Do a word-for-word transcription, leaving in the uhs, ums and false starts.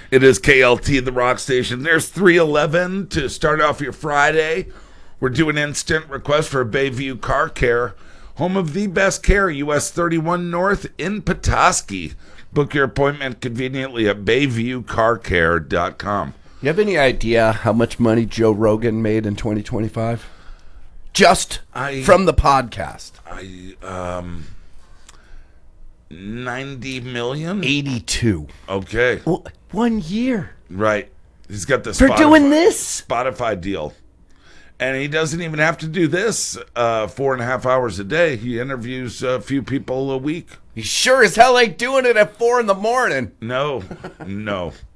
It is K L T, the rock station. There's three eleven to start off your Friday. We're doing instant request for Bayview Car Care, home of the best care, U S thirty-one North in Petoskey. Book your appointment conveniently at bayview car care dot com. You have any idea how much money Joe Rogan made in twenty twenty-five? Just I, from the podcast. I um ninety million? eighty-two. Okay. Well, one year. Right. He's got the For Spotify, doing this? Spotify deal. And he doesn't even have to do this uh, four and a half hours a day. He interviews a few people a week. He sure as hell ain't doing it at four in the morning. No, no.